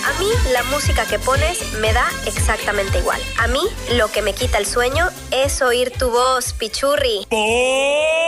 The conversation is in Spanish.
A mí la música que pones me da exactamente igual. A mí lo que me quita el sueño es oír tu voz, Pichurri.